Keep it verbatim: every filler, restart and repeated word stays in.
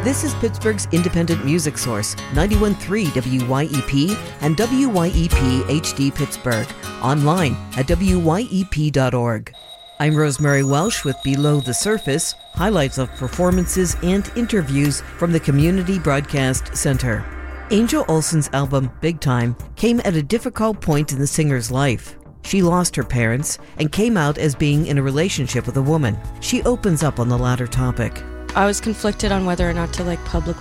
This is Pittsburgh's independent music source, ninety-one point three W Y E P and W Y E P H D Pittsburgh, online at W Y E P dot org. I'm Rosemary Welsh with Below the Surface, highlights of performances and interviews from the Community Broadcast Center. Angel Olsen's album, Big Time, came at a difficult point in the singer's life. She lost her parents and came out as being in a relationship with a woman. She opens up on the latter topic. I was conflicted on whether or not to like publicly